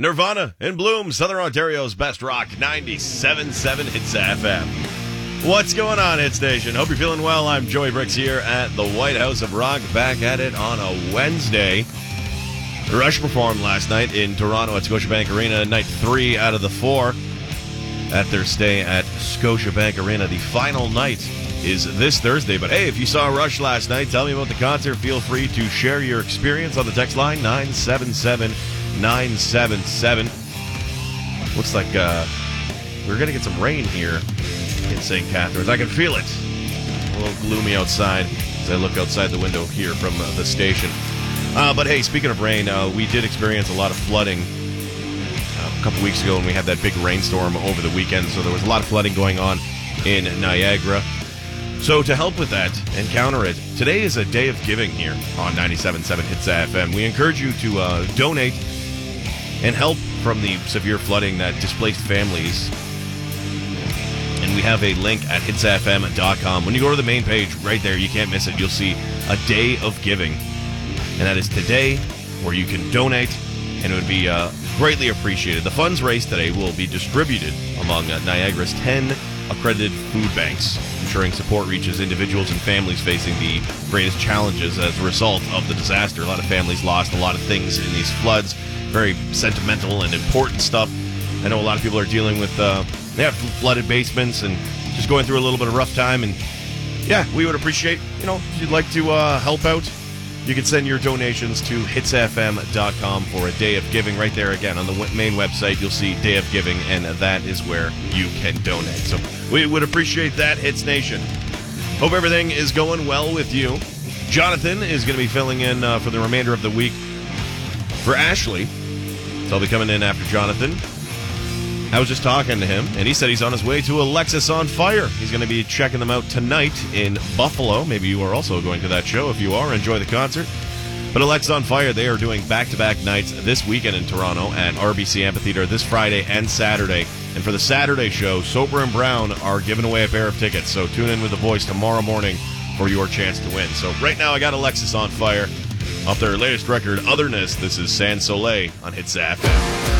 Nirvana in Bloom, Southern Ontario's best rock, 97.7 Hits FM. What's going on, Hits Nation? Hope you're feeling well. I'm Joey Bricks here at the White House of Rock, back at it on a Wednesday. Rush performed last night in Toronto at Scotiabank Arena, night 3 out of the 4 at their stay at Scotiabank Arena. The final night is this Thursday, but hey, if you saw Rush last night, tell me about the concert. Feel free to share your experience on the text line, 977-977. Looks like we're going to get some rain here in St. Catharines. I can feel it. A little gloomy outside as I look outside the window here from the station. But hey, speaking of rain, we did experience a lot of flooding a couple weeks ago when we had that big rainstorm over the weekend, so there was a lot of flooding going on in Niagara. So to help with that and counter it, today is a day of giving here on 97.7 Hits FM. We encourage you to donate and help from the severe flooding that displaced families. And we have a link at hitsfm.com. When you go to the main page, right there, you can't miss it. You'll see a day of giving. And that is today, where you can donate, and it would be greatly appreciated. The funds raised today will be distributed among Niagara's 10 accredited food banks, ensuring support reaches individuals and families facing the greatest challenges as a result of the disaster. A lot of families lost a lot of things in these floods. Very sentimental and important stuff. I know a lot of people are dealing with flooded basements and just going through a little bit of rough time. And yeah, we would appreciate, if you'd like to help out, you can send your donations to hitsfm.com for a day of giving. Right there again on the main website, you'll see Day of Giving, and that is where you can donate. So we would appreciate that, Hits Nation. Hope everything is going well with you. Jonathan is going to be filling in for the remainder of the week for Ashley. So I'll be coming in after Jonathan. I was just talking to him, and he said he's on his way to Alexis on Fire. He's going to be checking them out tonight in Buffalo. Maybe you are also going to that show. If you are, enjoy the concert. But Alexis on Fire, they are doing back-to-back nights this weekend in Toronto at RBC Amphitheater this Friday and Saturday. And for the Saturday show, Soper and Brown are giving away a pair of tickets. So tune in with the boys tomorrow morning for your chance to win. So right now I got Alexis on Fire off their latest record, Otherness. This is Sans Soleil on Hits FM.